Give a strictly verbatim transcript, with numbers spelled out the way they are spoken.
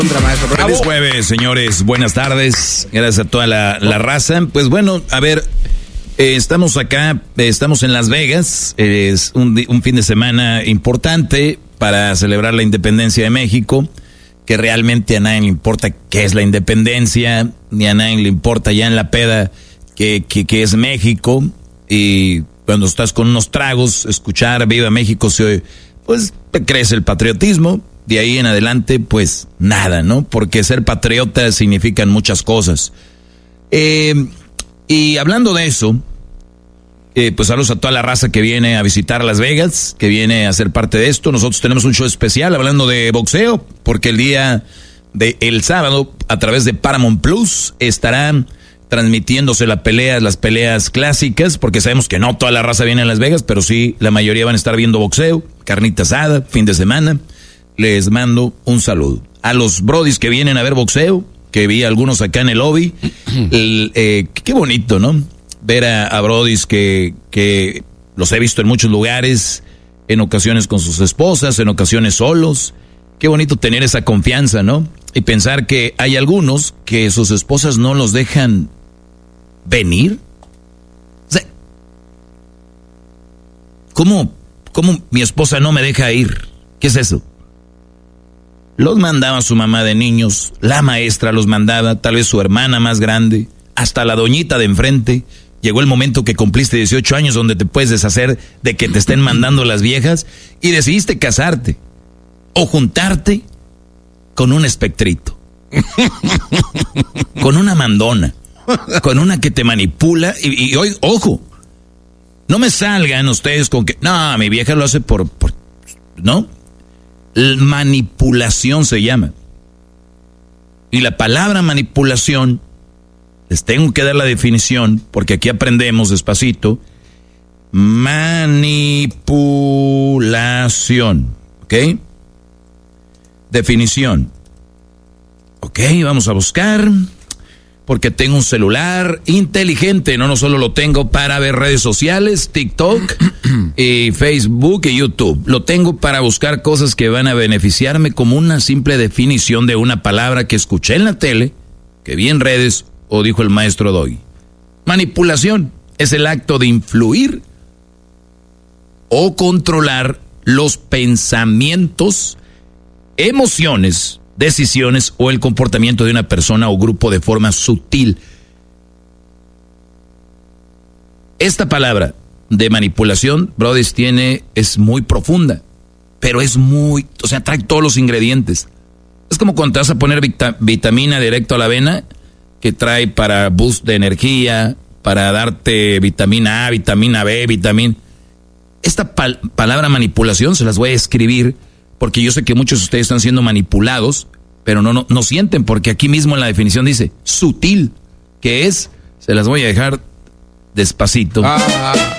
Feliz jueves, señores. Buenas tardes. Gracias a toda la, la raza. Pues bueno, a ver, eh, estamos acá, eh, estamos en Las Vegas. Eh, es un, un fin de semana importante para celebrar la independencia de México. Que realmente a nadie le importa qué es la independencia, ni a nadie le importa ya en la peda que, que, que es México. Y cuando estás con unos tragos, escuchar Viva México, se oye, pues te crece el patriotismo. De ahí en adelante, pues nada, ¿no? Porque ser patriota significan muchas cosas. Eh, y hablando de eso, eh, pues saludos a toda la raza que viene a visitar Las Vegas, que viene a ser parte de esto. Nosotros tenemos un show especial hablando de boxeo, porque el día de el sábado, a través de Paramount Plus, estarán transmitiéndose la pelea, las peleas clásicas, porque sabemos que no toda la raza viene a Las Vegas, pero sí la mayoría van a estar viendo boxeo, carnita asada, fin de semana. Les mando un saludo. A los brodis que vienen a ver boxeo, que vi algunos acá en el lobby, el, eh, qué bonito, ¿no? Ver a, a brodis que, que los he visto en muchos lugares, en ocasiones con sus esposas, en ocasiones solos. Qué bonito tener esa confianza, ¿no? Y pensar que hay algunos que sus esposas no los dejan venir. O sea, ¿cómo, cómo mi esposa no me deja ir? ¿Qué es eso? Los mandaba su mamá de niños, la maestra los mandaba, tal vez su hermana más grande, hasta la doñita de enfrente. Llegó el momento que cumpliste dieciocho años donde te puedes deshacer de que te estén mandando las viejas y decidiste casarte o juntarte con un espectrito, con una mandona, con una que te manipula y, y hoy, ojo, no me salgan ustedes con que, no, mi vieja lo hace por, por ¿no? Manipulación se llama. Y la palabra manipulación, les tengo que dar la definición, porque aquí aprendemos despacito. Manipulación, ¿ok? Definición. Ok, vamos a buscar, porque tengo un celular inteligente, no, no solo lo tengo para ver redes sociales, TikTok, y Facebook y YouTube. Lo tengo para buscar cosas que van a beneficiarme, como una simple definición de una palabra que escuché en la tele, que vi en redes o dijo el maestro Doy. Manipulación es el acto de influir o controlar los pensamientos, emociones, decisiones o el comportamiento de una persona o grupo de forma sutil. Esta palabra de manipulación, brothers, tiene, es muy profunda, pero es muy, o sea, trae todos los ingredientes. Es como cuando te vas a poner vita, vitamina directo a la vena, que trae para boost de energía, para darte vitamina A, vitamina B, vitamina. Esta pal- palabra manipulación se las voy a escribir, porque yo sé que muchos de ustedes están siendo manipulados, pero no, no, no sienten, porque aquí mismo en la definición dice sutil, que es, se las voy a dejar despacito. Ah.